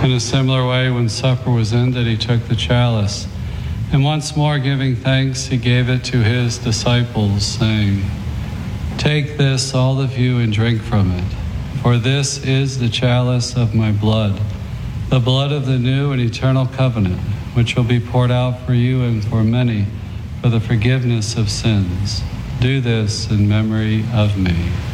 In a similar way, when supper was ended, he took the chalice, and once more giving thanks, he gave it to his disciples, saying, "Take this, all of you, and drink from it, for this is the chalice of my blood, the blood of the new and eternal covenant, which will be poured out for you and for many for the forgiveness of sins. Do this in memory of me."